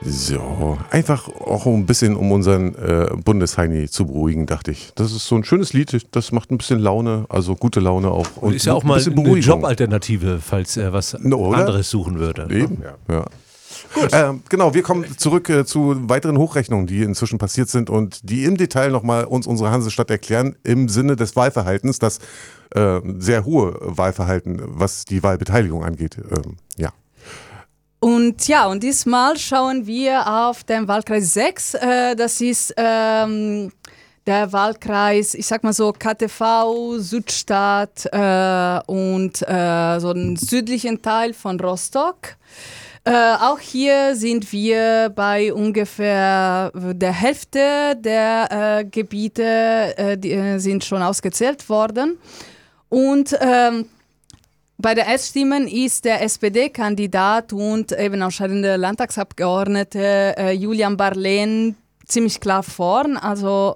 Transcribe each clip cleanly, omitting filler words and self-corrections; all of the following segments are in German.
So, einfach auch ein bisschen, um unseren Bundesheini zu beruhigen, dachte ich. Das ist so ein schönes Lied, das macht ein bisschen Laune, also gute Laune auch. Und ist ja auch mal eine Jobalternative, falls er was anderes suchen würde. Eben, ja. Gut. Genau, wir kommen zurück zu weiteren Hochrechnungen, die inzwischen passiert sind und die im Detail nochmal uns unsere Hansestadt erklären, im Sinne des Wahlverhaltens, das sehr hohe Wahlverhalten, was die Wahlbeteiligung angeht. Und diesmal schauen wir auf den Wahlkreis 6. Das ist der Wahlkreis, ich sag mal so, KTV, Südstadt und so einen südlichen Teil von Rostock. Auch hier sind wir bei ungefähr der Hälfte der Gebiete, die sind schon ausgezählt worden. Und bei der S-Stimmen ist der SPD-Kandidat und eben ausscheidende Landtagsabgeordnete Julian Barlehn ziemlich klar vorn, also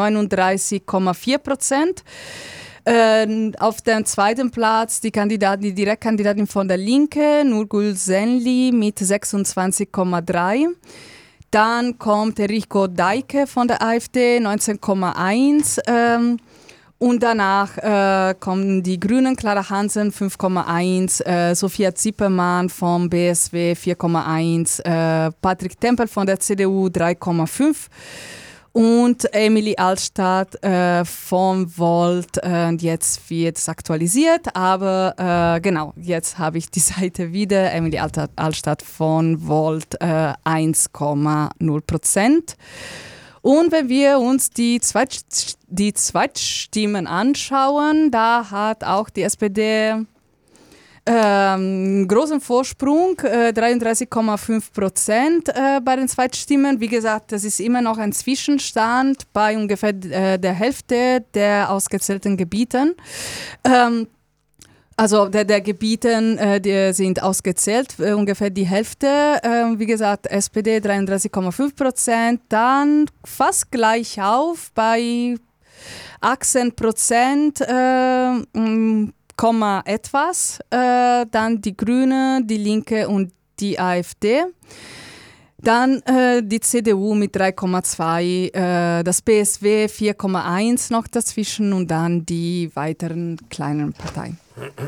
39,4%. Auf dem zweiten Platz die Direktkandidatin von der Linke, Nurgül Senli mit 26,3%. Dann kommt Enrico Deike von der AfD, 19,1%. Und danach kommen die Grünen, Clara Hansen 5,1, Sophia Zippermann vom BSW 4,1, Patrick Tempel von der CDU 3,5 und Emily Altstadt von Volt. Jetzt wird es aktualisiert, aber genau, jetzt habe ich die Seite wieder. Emily Altstadt von Volt 1,0%. Und wenn wir uns die Zweitstimmen anschauen, da hat auch die SPD großen Vorsprung, 33,5% bei den Zweitstimmen. Wie gesagt, das ist immer noch ein Zwischenstand bei ungefähr der Hälfte der ausgezählten Gebieten. Also der Gebieten, die sind ausgezählt, ungefähr die Hälfte. Wie gesagt, SPD 33,5%, dann fast gleich auf bei 18%, Komma etwas. Dann die Grünen, die Linke und die AfD. Dann die CDU mit 3,2, das BSW 4,1 noch dazwischen und dann die weiteren kleinen Parteien.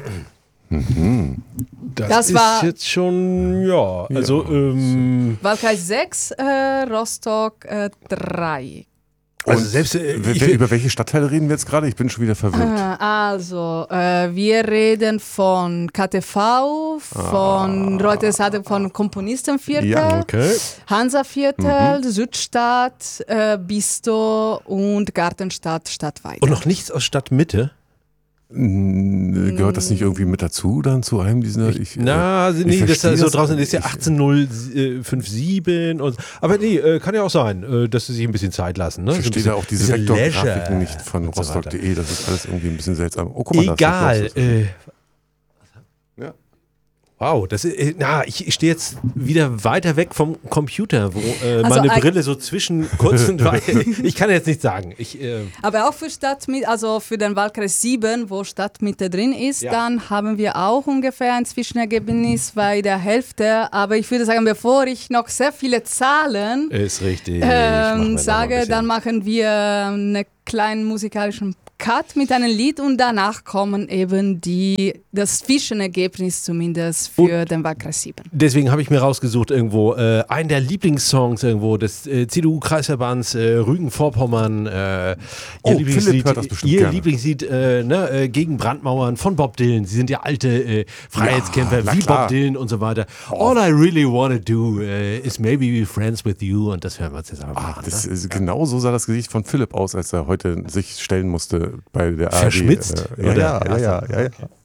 Das ist jetzt schon, also Wahlkreis 6, Rostock 3. Also selbst über welche Stadtteile reden wir jetzt gerade? Ich bin schon wieder verwirrt. Also, wir reden von KTV, von Reutersade, von Komponistenviertel, Hansaviertel, Südstadt, Bisto und Gartenstadt Stadtweide. Und noch nichts aus Stadtmitte? Gehört das nicht irgendwie mit dazu, dann zu einem dieser? Das ist so draußen, das ist ja 18057 und aber kann ja auch sein, dass sie sich ein bisschen Zeit lassen. Ne? Ich verstehe da auch diese Vektorgrafiken nicht von rostock.de, das ist alles irgendwie ein bisschen seltsam. Oh, guck mal, egal. Wow, ich stehe jetzt wieder weiter weg vom Computer, wo meine Brille so zwischen kurzen ich kann jetzt nicht sagen. Aber auch für für den Wahlkreis 7, wo Stadtmitte drin ist, dann haben wir auch ungefähr ein Zwischenergebnis bei der Hälfte. Aber ich würde sagen, bevor ich noch sehr viele Zahlen sage, dann machen wir einen kleinen musikalischen Cut mit einem Lied und danach kommen eben das Zwischenergebnis zumindest für den Wahlkreis 7. Deswegen habe ich mir rausgesucht irgendwo einen der Lieblingssongs irgendwo des CDU-Kreisverbands Rügen-Vorpommern. Philipp hört das bestimmt gerne. Lieblingslied gegen Brandmauern von Bob Dylan. Sie sind ja alte Freiheitskämpfer wie Bob Dylan und so weiter. All I really wanna do is maybe be friends with you und das hören wir uns jetzt einmal an. Genau so sah das Gesicht von Philipp aus, als er heute sich stellen musste bei der ARD. Verschmitzt? Ja.